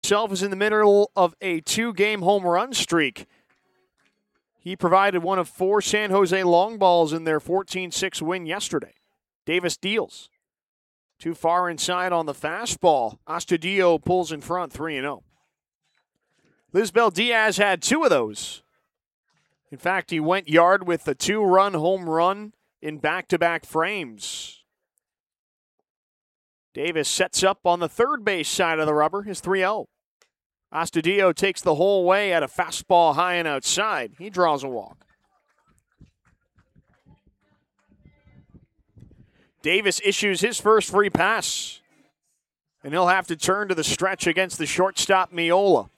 himself is in the middle of a 2-game home run streak. He provided one of 4 San Jose long balls in their 14-6 win yesterday. Davis deals. Too far inside on the fastball. Astudillo pulls in front 3-0. Lisbel Diaz had 2 of those. In fact, he went yard with a 2-run home run in back-to-back frames. Davis sets up on the third base side of the rubber, his 3-0. Astudillo takes the whole way at a fastball high and outside. He draws a walk. Davis issues his first free pass, and he'll have to turn to the stretch against the shortstop Miola.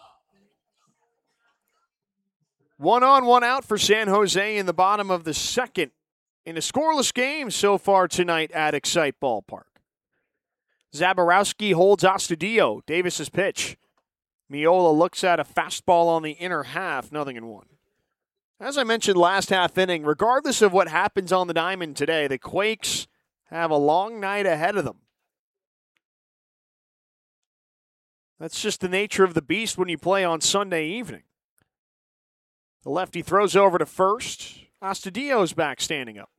1 on, 1 out for San Jose in the bottom of the second in a scoreless game so far tonight at Excite Ballpark. Zaborowski holds Astudillo. Davis's pitch. Miola looks at a fastball on the inner half, 0-1. As I mentioned last half inning, regardless of what happens on the diamond today, the Quakes have a long night ahead of them. That's just the nature of the beast when you play on Sunday evening. The lefty throws over to first. Astudillo's back standing up.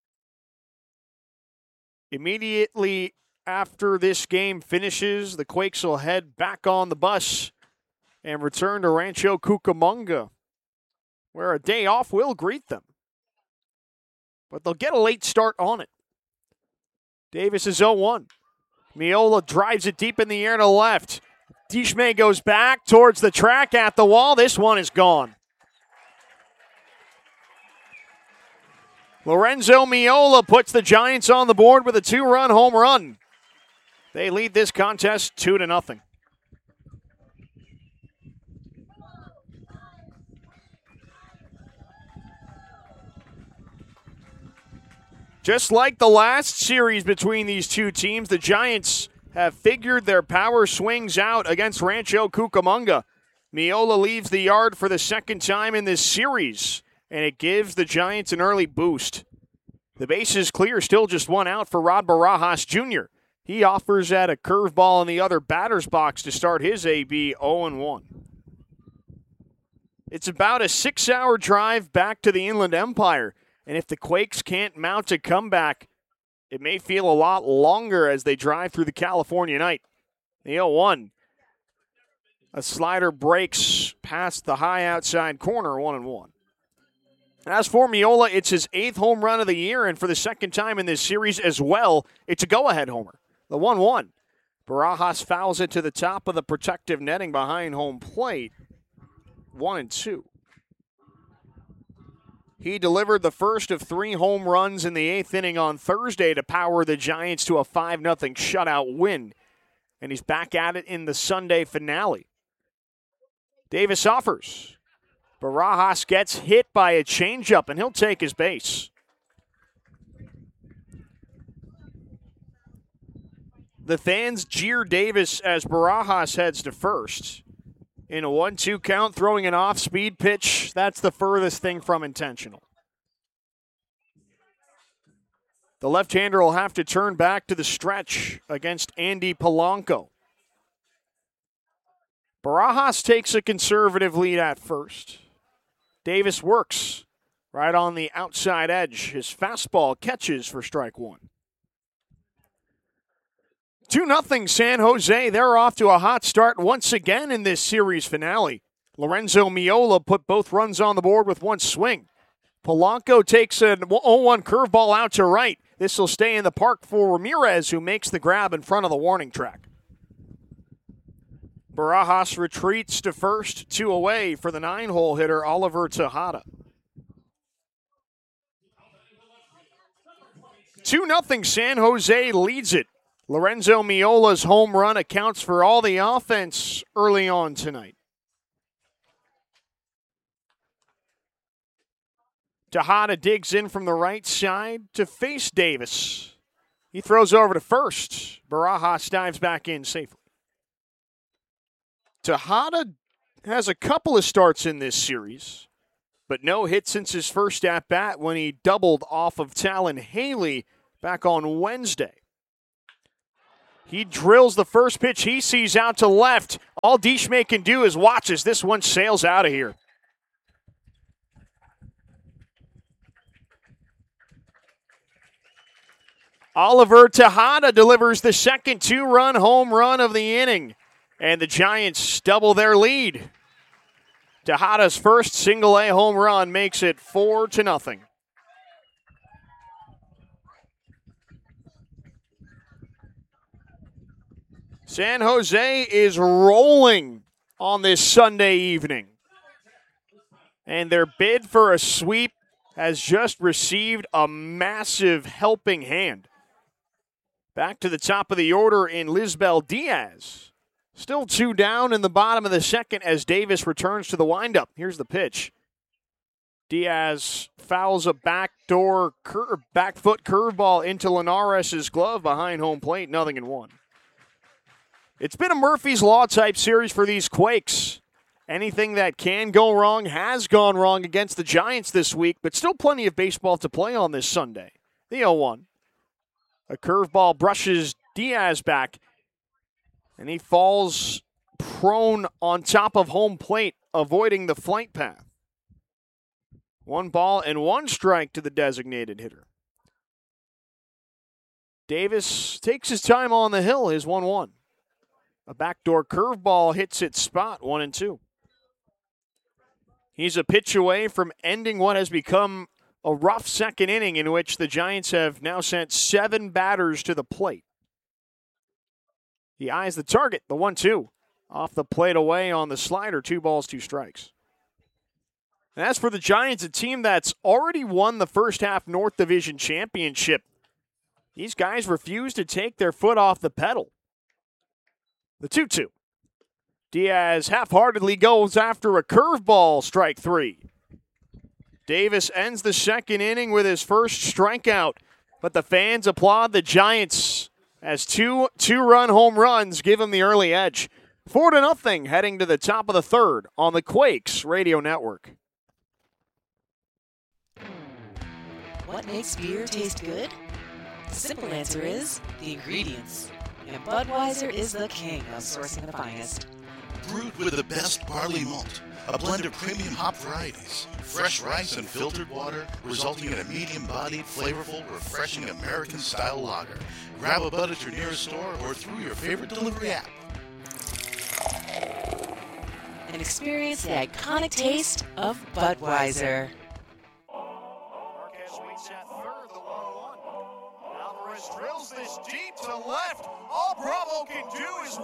Immediately after this game finishes, the Quakes will head back on the bus and return to Rancho Cucamonga, where a day off will greet them. But they'll get a late start on it. Davis is 0-1. Miola drives it deep in the air to left. Dishme goes back towards the track at the wall. This one is gone. Lorenzo Miola puts the Giants on the board with a 2-run home run. They lead this contest 2-0. Just like the last series between these two teams, the Giants have figured their power swings out against Rancho Cucamonga. Miola leaves the yard for the second time in this series, and it gives the Giants an early boost. The base is clear, still just 1 out for Rod Barajas Jr. He offers at a curveball in the other batter's box to start his AB 0-1. It's about a 6-hour drive back to the Inland Empire, and if the Quakes can't mount a comeback, it may feel a lot longer as they drive through the California night. The 0-1. A slider breaks past the high outside corner, 1-1. As for Miola, it's his 8th home run of the year, and for the second time in this series as well, it's a go-ahead homer. The 1-1. Barajas fouls it to the top of the protective netting behind home plate. 1-2. He delivered the first of 3 home runs in the 8th inning on Thursday to power the Giants to a 5-0 shutout win. And he's back at it in the Sunday finale. Davis offers. Barajas gets hit by a changeup, and he'll take his base. The fans jeer Davis as Barajas heads to first. In a 1-2 count, throwing an off-speed pitch, that's the furthest thing from intentional. The left-hander will have to turn back to the stretch against Andy Polanco. Barajas takes a conservative lead at first. Davis works right on the outside edge. His fastball catches for strike 1. 2-0 San Jose. They're off to a hot start once again in this series finale. Lorenzo Miola put both runs on the board with 1 swing. Polanco takes an 0-1 curveball out to right. This will stay in the park for Ramirez, who makes the grab in front of the warning track. Barajas retreats to first, 2 away for the 9-hole hitter Oliver Tejada. 2-0 San Jose leads it. Lorenzo Miola's home run accounts for all the offense early on tonight. Tejada digs in from the right side to face Davis. He throws over to first. Barajas dives back in safely. Tejada has a couple of starts in this series, but no hit since his first at-bat when he doubled off of Talon Haley back on Wednesday. He drills the first pitch he sees out to left. All Deschmay can do is watch as this one sails out of here. Oliver Tejada delivers the second two-run home run of the inning, and the Giants double their lead. Tejada's first single-A home run makes it 4-0. San Jose is rolling on this Sunday evening, and their bid for a sweep has just received a massive helping hand. Back to the top of the order in Lisbel Diaz. Still 2 down in the bottom of the second as Davis returns to the windup. Here's the pitch. Diaz fouls a back foot curveball into Linares' glove behind home plate, 0-1. It's been a Murphy's Law type series for these Quakes. Anything that can go wrong has gone wrong against the Giants this week, but still plenty of baseball to play on this Sunday. The 0-1. A curveball brushes Diaz back, and he falls prone on top of home plate, avoiding the flight path. 1 ball and 1 strike to the designated hitter. Davis takes his time on the hill, his 1-1. A backdoor curveball hits its spot, 1-2. He's a pitch away from ending what has become a rough second inning in which the Giants have now sent 7 batters to the plate. He eyes the target, the 1-2. Off the plate away on the slider, 2 balls, 2 strikes. And as for the Giants, a team that's already won the first half North Division championship, these guys refuse to take their foot off the pedal. The 2-2. Diaz half-heartedly goes after a curveball, strike 3. Davis ends the second inning with his first strikeout, but the fans applaud the Giants as two-run home runs give him the early edge. 4-0 heading to the top of the third on the Quakes Radio Network. What makes beer taste good? The simple answer is the ingredients. And Budweiser is the king of sourcing the finest. Brewed with the best barley malt, a blend of premium hop varieties, fresh rice and filtered water, resulting in a medium-bodied, flavorful, refreshing American-style lager. Grab a Bud at your nearest store or through your favorite delivery app. And experience the iconic taste of Budweiser. Marquez waits at third, the 1-1. Alvarez drills this deep to left. All Bravo can do is